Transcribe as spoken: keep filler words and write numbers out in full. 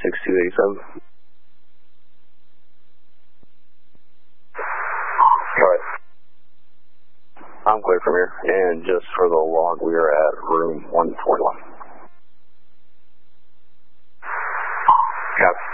six two eight seven. Alright. I'm clear from here, and just for the log, we are at room one twenty-one. Copy.